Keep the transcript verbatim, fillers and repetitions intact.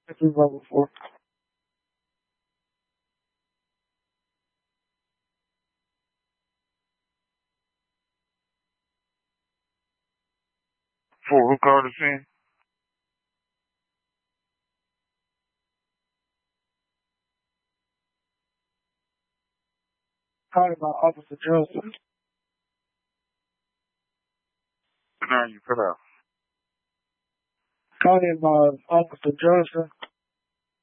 This is level four. For who called the scene? Calling about Officer Joseph. Now you put out. Calling about Officer Joseph.